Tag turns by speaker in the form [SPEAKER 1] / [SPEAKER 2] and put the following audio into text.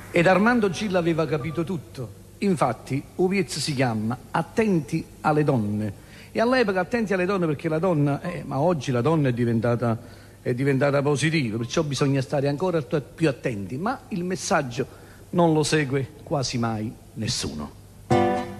[SPEAKER 1] Ed Armando Gilla aveva capito tutto. Infatti, Uviez si chiama Attenti alle donne. E all'epoca attenti alle donne perché la donna, ma oggi la donna è diventata positiva, perciò bisogna stare ancora più attenti. Ma il messaggio non lo segue quasi mai nessuno.